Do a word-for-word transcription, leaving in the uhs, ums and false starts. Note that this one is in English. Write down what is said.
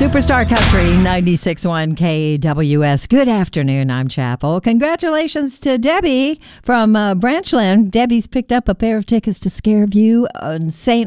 Superstar Country ninety-six point one K W S. Good afternoon. I'm Chapel. Congratulations to Debbie from uh, Branchland. Debbie's picked up a pair of tickets to Scareview on Saint